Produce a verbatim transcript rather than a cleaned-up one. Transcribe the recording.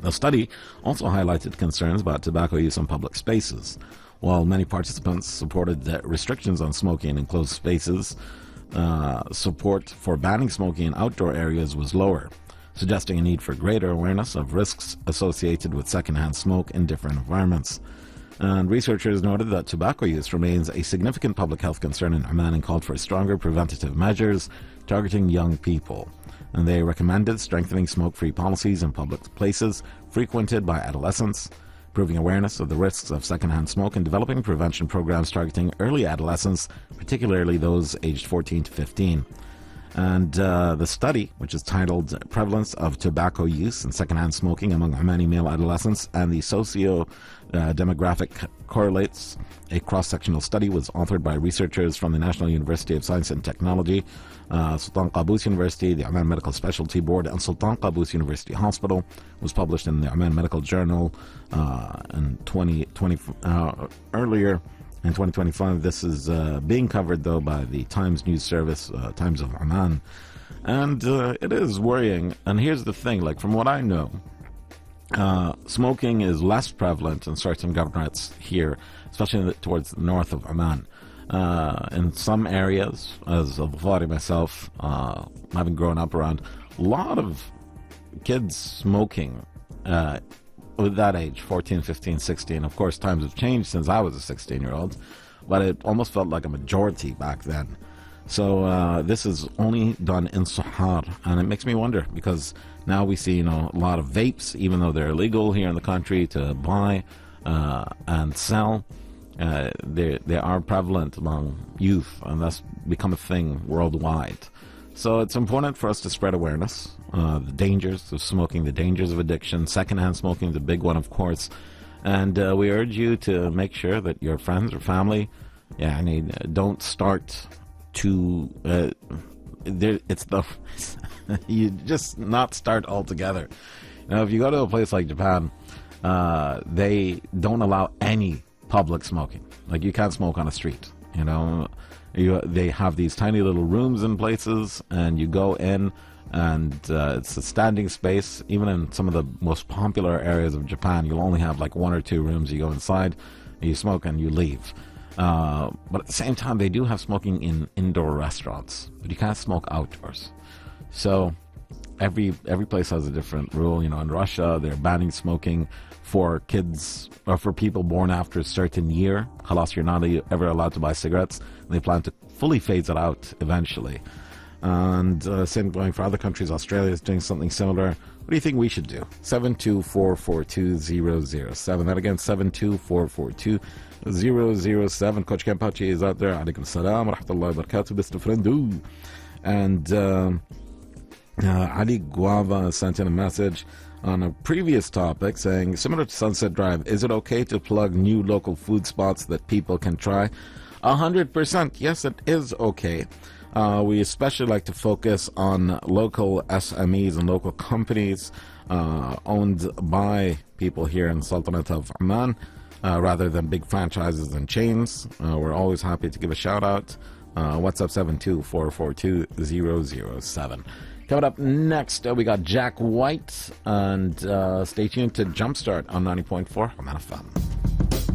The study also highlighted concerns about tobacco use in public spaces. While many participants supported the restrictions on smoking in enclosed spaces, uh, support for banning smoking in outdoor areas was lower, suggesting a need for greater awareness of risks associated with secondhand smoke in different environments. And researchers noted that tobacco use remains a significant public health concern in Oman and called for stronger preventative measures targeting young people. And they recommended strengthening smoke-free policies in public places frequented by adolescents, improving awareness of the risks of secondhand smoke, and developing prevention programs targeting early adolescents, particularly those aged fourteen to fifteen. And uh, the study, which is titled Prevalence of Tobacco Use and Secondhand Smoking Among Omani Male Adolescents and the Socio-Demographic Correlates, a cross-sectional study, was authored by researchers from the National University of Science and Technology, uh, Sultan Qaboos University, the Oman Medical Specialty Board, and Sultan Qaboos University Hospital. It was published in the Oman Medical Journal uh, in twenty twenty, uh, earlier. In twenty twenty-five, this is uh, being covered, though, by the Times News Service, uh, Times of Oman. And uh, it is worrying. And here's the thing, like, from what I know, uh, smoking is less prevalent in certain governorates here, especially in the, towards the north of Oman. Uh, in some areas, as a Bukhari myself, uh, having grown up around, a lot of kids smoking uh with that age, fourteen, fifteen, sixteen. Of course, times have changed since I was a sixteen-year-old, but it almost felt like a majority back then. So uh, this is only done in Suhar, and it makes me wonder, because now we see, you know, a lot of vapes, even though they're illegal here in the country to buy uh, and sell. Uh, they, they are prevalent among youth, and that's become a thing worldwide. So it's important for us to spread awareness, uh, the dangers of smoking, the dangers of addiction. Secondhand smoking is a big one, of course. And uh, we urge you to make sure that your friends or family, yeah, I mean, don't start to, uh, there, it's the, you just not start altogether. Now, if you go to a place like Japan, uh, they don't allow any public smoking. Like, you can't smoke on a street, you know. You, they have these tiny little rooms in places, and you go in, and uh, it's a standing space. Even in some of the most popular areas of Japan, you'll only have like one or two rooms. You go inside, you smoke, and you leave. Uh, but at the same time, they do have smoking in indoor restaurants, but you can't smoke outdoors. So every every place has a different rule. You know, in Russia, they're banning smoking for kids or for people born after a certain year. Khalas, you're not ever allowed to buy cigarettes. They plan to fully phase it out eventually. And uh, same going for other countries. Australia is doing something similar. What do you think we should do? seven two four four two zero zero seven. That again, seven two four four two zero zero seven. Coach Kempachi is out there. Alaikum salam wa rahmatullahi wa barakatuh, best friend. And uh, uh, Ali Guava sent in a message on a previous topic saying, similar to Sunset Drive, is it okay to plug new local food spots that people can try? A hundred percent. Yes, it is okay. Uh, we especially like to focus on local S M Es and local companies uh, owned by people here in Sultanate of Oman, uh, rather than big franchises and chains. Uh, we're always happy to give a shout out. Uh, what's up, seven two four four two zero zero seven. Coming up next, uh, we got Jack White, and uh, stay tuned to Jumpstart on ninety point four Oman F M.